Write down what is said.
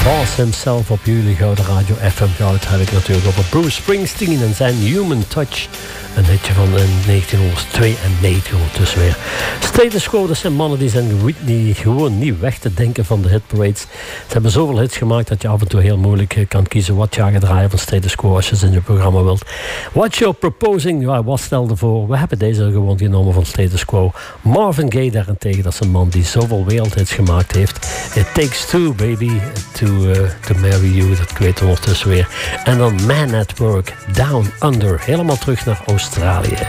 Boss himself op jullie gouden radio FM Goud heb ik natuurlijk over Bruce Springsteen en zijn Human Touch. Een hitje van 1992 ondertussen weer. Status Quo, dat zijn mannen die zijn gewoon niet weg te denken van de hitparades. Ze hebben zoveel hits gemaakt dat je af en toe heel moeilijk kan kiezen wat je gaat draaien van Status Quo als je ze in je programma wilt. What You're Proposing, ja, wat stelde voor? We hebben deze gewoon genomen van Status Quo. Marvin Gaye daarentegen, dat is een man die zoveel wereldhits gemaakt heeft. It Takes Two, baby, to marry you, dat weten we ondertussen weer. En dan Man at Work, Down Under, helemaal terug naar Australië.